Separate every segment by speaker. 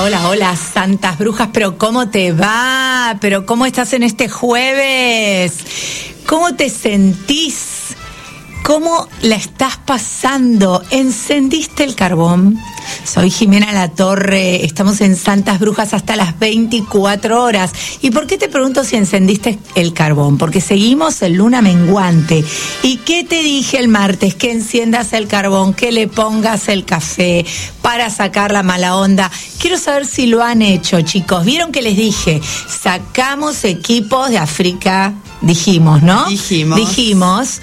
Speaker 1: Hola, santas brujas, pero ¿cómo te va? ¿Pero cómo estás en este jueves? ¿Cómo te sentís? ¿Cómo la estás pasando? ¿Encendiste el carbón? Soy Jimena Latorre, estamos en Santas Brujas hasta las 24 horas. ¿Y por qué te pregunto si encendiste el carbón? Porque seguimos en luna menguante. ¿Y qué te dije el martes? Que enciendas el carbón, que le pongas el café para sacar la mala onda. Quiero saber si lo han hecho, chicos. ¿Vieron que les dije? Sacamos equipos de África, dijimos, ¿no? Dijimos,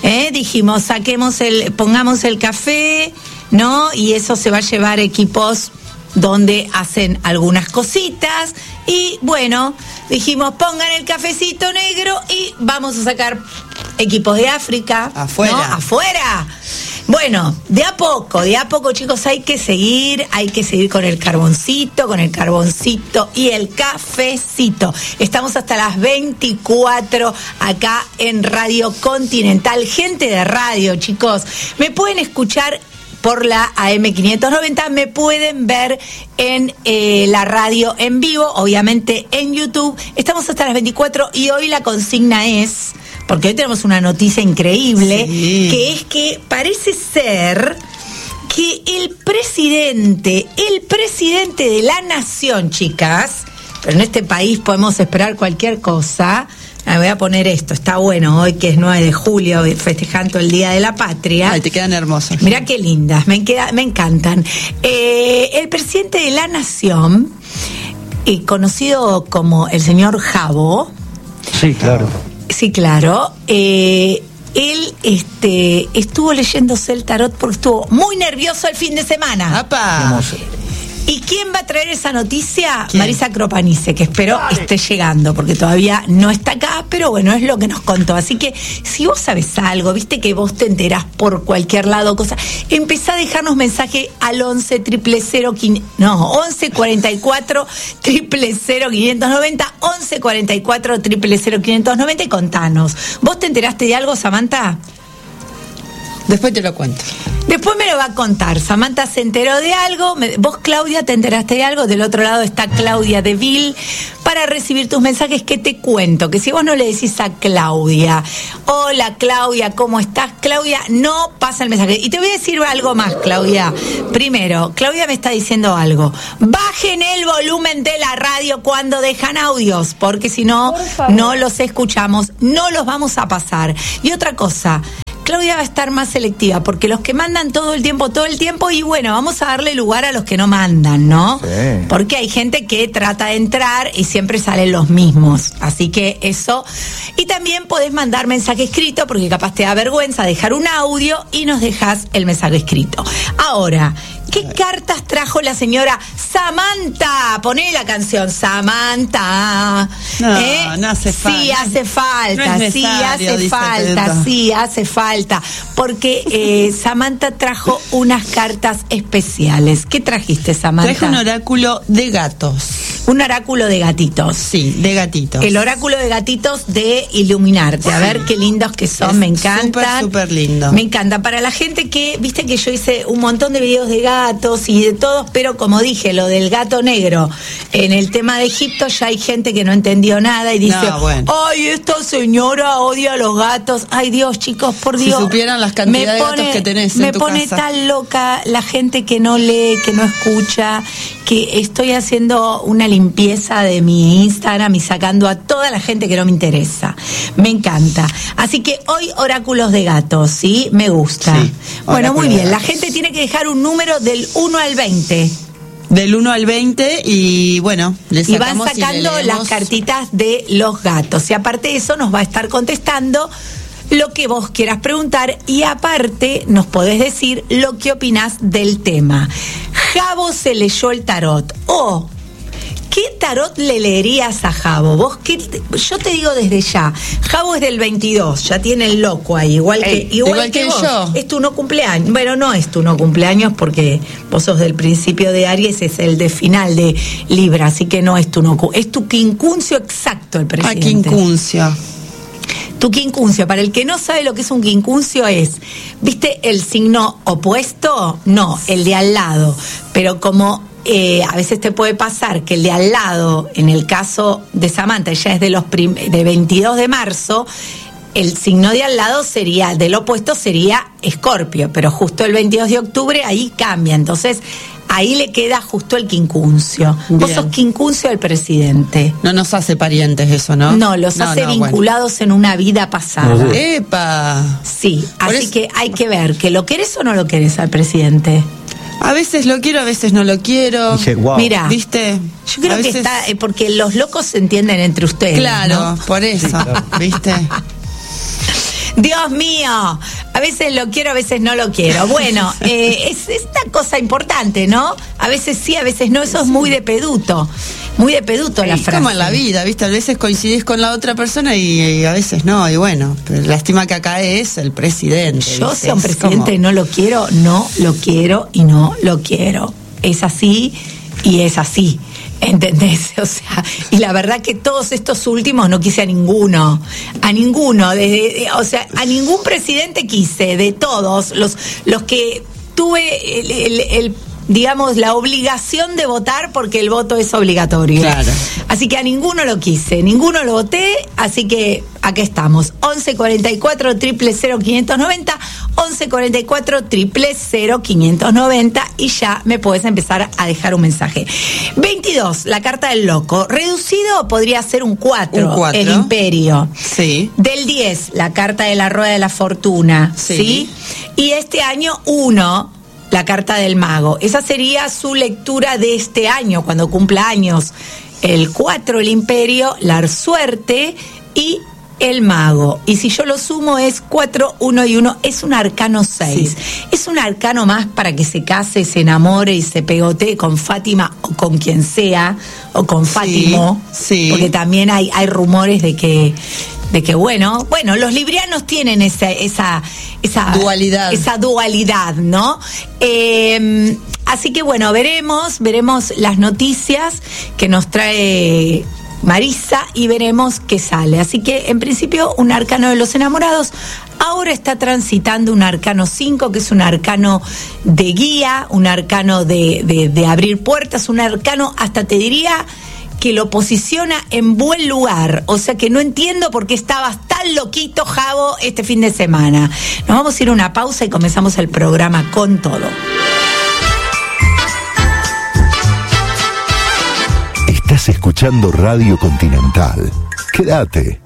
Speaker 1: pongamos el café, ¿no? Y eso se va a llevar equipos donde hacen algunas cositas. Y bueno, dijimos, pongan el cafecito negro y vamos a sacar equipos de África.
Speaker 2: Afuera.
Speaker 1: ¿No? Afuera. Bueno, de a poco, chicos, hay que seguir con el carboncito y el cafecito. Estamos hasta las 24 acá en Radio Continental. Gente de radio, chicos, me pueden escuchar por la AM590, me pueden ver en la radio en vivo, obviamente en YouTube. Estamos hasta las 24 y hoy la consigna es, porque hoy tenemos una noticia increíble, sí, que es que parece ser que el presidente de la nación, chicas, pero en este país podemos esperar cualquier cosa. Me voy a poner esto, está bueno hoy que es 9 de julio, festejando el Día de la Patria.
Speaker 2: Ay, te quedan hermosos.
Speaker 1: Mirá qué lindas, me encantan. El presidente de la nación, conocido como el señor Jabo.
Speaker 3: Sí, claro.
Speaker 1: Sí, claro. Él estuvo leyéndose el tarot porque estuvo muy nervioso el fin de semana.
Speaker 2: ¡Apa!
Speaker 1: ¿Y quién va a traer esa noticia?
Speaker 2: ¿Quién?
Speaker 1: Marisa Cropanice, que espero esté llegando, porque todavía no está acá, pero bueno, es lo que nos contó. Así que, si vos sabés algo, viste que vos te enterás por cualquier lado, empezá a dejarnos mensaje al 11 44 590, 11 44 590 y contanos. ¿Vos te enteraste de algo, Samantha?
Speaker 2: Después te lo cuento.
Speaker 1: Después me lo va a contar. Samantha se enteró de algo. Vos, Claudia, te enteraste de algo. Del otro lado está Claudia de Vil para recibir tus mensajes. Que te cuento que si vos no le decís a Claudia, hola Claudia, ¿cómo estás? Claudia no pasa el mensaje. Y te voy a decir algo más, Claudia. Primero, Claudia me está diciendo algo. Bajen el volumen de la radio cuando dejan audios, porque si no, no los escuchamos, no los vamos a pasar. Y otra cosa, Claudia va a estar más selectiva, porque los que mandan todo el tiempo, y bueno, vamos a darle lugar a los que no mandan, ¿no? Sí. Porque hay gente que trata de entrar y siempre salen los mismos, así que eso. Y también podés mandar mensaje escrito, porque capaz te da vergüenza dejar un audio y nos dejas el mensaje escrito. Ahora, ¿qué cartas trajo la señora Samantha? Poné la canción, Samantha.
Speaker 2: No hace falta.
Speaker 1: Sí hace falta,
Speaker 2: no
Speaker 1: sí hace falta. Porque Samantha trajo unas cartas especiales. ¿Qué trajiste, Samantha?
Speaker 2: Traje un oráculo de gatos.
Speaker 1: Un oráculo de gatitos.
Speaker 2: Sí, de gatitos.
Speaker 1: El oráculo de gatitos de Iluminarte. A ver qué lindos que son, me encantan.
Speaker 2: Súper lindo.
Speaker 1: Me encanta. Para la gente que, viste que yo hice un montón de videos de gatos y de todos, pero como dije, lo del gato negro, en el tema de Egipto ya hay gente que no entendió nada y dice, ay, esta señora odia a los gatos. Ay, Dios, chicos, por Dios.
Speaker 2: Si supieran las cantidades de gatos que tenés en tu casa. Me pone tan
Speaker 1: loca la gente que no lee, que no escucha, que estoy haciendo una limpieza de mi Instagram y sacando a toda la gente que no me interesa. Me encanta. Así que hoy oráculos de gatos, ¿sí? Me gusta. Sí, bueno, muy bien. La gente tiene que dejar un número del 1 al 20.
Speaker 2: Del 1 al 20 y bueno,
Speaker 1: y van sacando las cartitas de los gatos. Y aparte de eso nos va a estar contestando lo que vos quieras preguntar y aparte nos podés decir lo que opinás del tema. Jabo se leyó el tarot. ¿Qué tarot le leerías a Jabo? Yo te digo desde ya, Jabo es del 22, ya tiene el loco ahí, igual que vos.
Speaker 2: Yo.
Speaker 1: Es tu no cumpleaños. Bueno, no es tu no cumpleaños porque vos sos del principio de Aries, es el de final de Libra, así que no es tu no, es tu quincuncio exacto el presidente.
Speaker 2: Quincuncio.
Speaker 1: Tu quincuncio, para el que no sabe lo que es un quincuncio ¿viste el signo opuesto? No, el de al lado, pero como a veces te puede pasar que el de al lado, en el caso de Samantha, ella es de 22 de marzo, el signo de al lado sería, del opuesto sería Escorpio, pero justo el 22 de octubre ahí cambia, entonces ahí le queda justo el quincuncio.
Speaker 2: Bien.
Speaker 1: Vos sos quincuncio del presidente.
Speaker 2: No nos hace parientes eso, ¿no?
Speaker 1: No, los hace vinculados en una vida pasada.
Speaker 2: ¡Epa!
Speaker 1: Sí, así que hay que ver, ¿que lo querés o no lo querés al presidente?
Speaker 2: A veces lo quiero, a veces no lo quiero.
Speaker 3: Dice, wow.
Speaker 1: Mira,
Speaker 2: ¿viste?
Speaker 1: Yo creo que está, porque los locos se entienden entre ustedes.
Speaker 2: Claro,
Speaker 1: ¿no?
Speaker 2: por eso, ¿viste?
Speaker 1: Dios mío, a veces lo quiero, a veces no lo quiero. Bueno, es esta cosa importante, ¿no? A veces sí, a veces no, eso es muy de peduto. Muy de peduto la frase.
Speaker 2: Como en la vida, ¿viste? A veces coincidís con la otra persona y a veces no, y bueno, pero lástima que acá es el presidente.
Speaker 1: Yo,
Speaker 2: ¿viste?
Speaker 1: si a un presidente no lo quiero, no lo quiero y no lo quiero. Es así y es así. ¿Entendés? O sea, y la verdad que todos estos últimos no quise a ninguno, o sea, a ningún presidente quise, de todos, los que tuve digamos, la obligación de votar, porque el voto es obligatorio.
Speaker 2: Claro.
Speaker 1: Así que a ninguno lo quise, ninguno lo voté, así que aquí estamos. 11 44 000 590, 11 44 000 590, y ya me puedes empezar a dejar un mensaje. 22, la carta del loco. Reducido podría ser un 4, el imperio.
Speaker 2: Sí.
Speaker 1: Del 10, la carta de la rueda de la fortuna. ¿Sí? Y este año 1, la carta del mago. Esa sería su lectura de este año, cuando cumpla años. El 4, el imperio, la suerte y el mago. Y si yo lo sumo es 4, 1 y 1, es un arcano 6. Sí. Es un arcano más para que se case, se enamore y se pegotee con Fátima o con quien sea, o con Fátimo.
Speaker 2: Sí.
Speaker 1: Porque también hay rumores de que bueno, los librianos tienen esa dualidad, ¿no? Así que bueno, veremos las noticias que nos trae Marisa y veremos qué sale. Así que en principio un arcano de los enamorados. Ahora está transitando un arcano 5, que es un arcano de guía, un arcano de abrir puertas, un arcano, hasta te diría, que lo posiciona en buen lugar. O sea que no entiendo por qué estabas tan loquito, Javo, este fin de semana. Nos vamos a ir a una pausa y comenzamos el programa con todo.
Speaker 3: Estás escuchando Radio Continental. Quédate.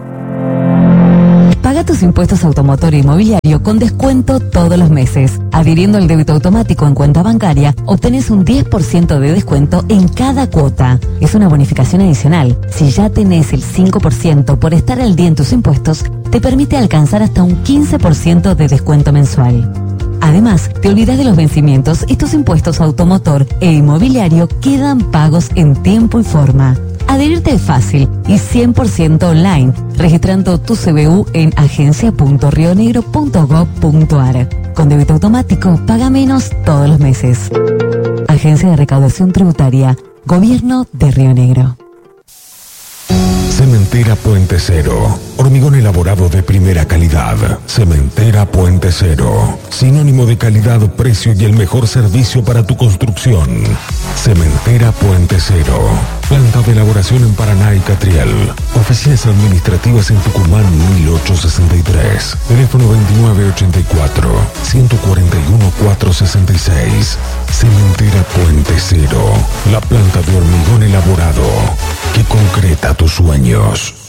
Speaker 4: Paga tus impuestos automotor e inmobiliario con descuento todos los meses. Adhiriendo al débito automático en cuenta bancaria, obtenés un 10% de descuento en cada cuota. Es una bonificación adicional. Si ya tenés el 5% por estar al día en tus impuestos, te permite alcanzar hasta un 15% de descuento mensual. Además, te olvidas de los vencimientos y tus impuestos automotor e inmobiliario quedan pagos en tiempo y forma. Adherirte es fácil y 100% online, registrando tu CBU en agencia.rionegro.gov.ar. Con débito automático, paga menos todos los meses. Agencia de Recaudación Tributaria, Gobierno de Río Negro.
Speaker 5: Cementera Puente Cero. Hormigón elaborado de primera calidad. Cementera Puente Cero. Sinónimo de calidad, precio y el mejor servicio para tu construcción. Cementera Puente Cero. Planta de elaboración en Paraná y Catriel. Oficinas administrativas en Tucumán 1863. Teléfono 2984-141-466. Cementera Puente Cero. La planta de hormigón elaborado que concreta tus sueños.